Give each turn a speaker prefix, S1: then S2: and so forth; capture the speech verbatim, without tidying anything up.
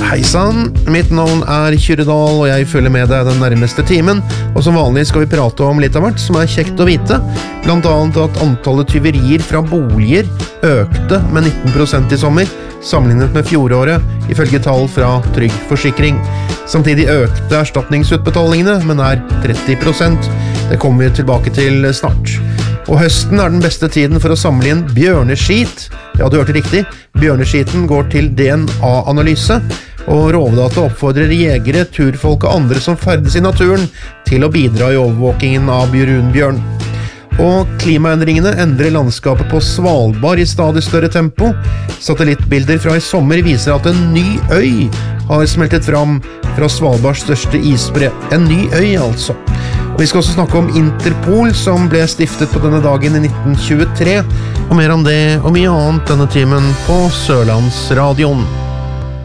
S1: Hei sann, mitt navn er Kyrre Dahl, og jeg følger med deg den nærmeste timen, og som vanlig skal vi prate om litt av hvert som er kjekt å vite, blant annet at antallet tyverier fra boliger økte med nitten prosent i sommer, sammenlignet med fjoråret, ifølge tall fra Trygg Forsikring. Samtidig økte erstatningsutbetalingene, men er tretti prosent. Det kommer vi tilbake til snart. Og høsten er den beste tiden for å samle inn bjørneskit. Ja, du hørte riktig. Bjørneskiten går til D N A-analyse, og Rovdata oppfordrer jegere, turfolk og andre som ferdes i naturen til å bidra i overvåkingen av brunbjørn. Og klimaendringene endrer landskapet på Svalbard i stadig større tempo. Satellittbilder fra i sommer viser at en ny øy har smeltet fram fra Svalbards største isbre. En ny øy, altså. Og vi skal også snakke om Interpol, som ble stiftet på denne dagen i nitten tjuetre. Og mer om det og mye annet denne timen på Sørlandsradioen.